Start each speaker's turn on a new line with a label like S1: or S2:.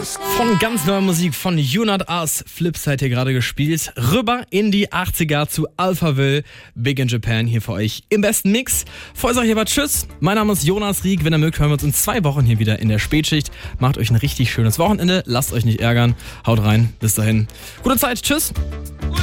S1: Von ganz neuer Musik von You Not Us, Flipside hier gerade gespielt. Rüber in die 80er zu Alphaville, Big in Japan hier für euch im besten Mix. Vorher sage ich aber Tschüss. Mein Name ist Jonas Rieck. Wenn ihr mögt, hören wir uns in 2 Wochen hier wieder in der Spätschicht. Macht euch ein richtig schönes Wochenende. Lasst euch nicht ärgern. Haut rein. Bis dahin. Gute Zeit. Tschüss.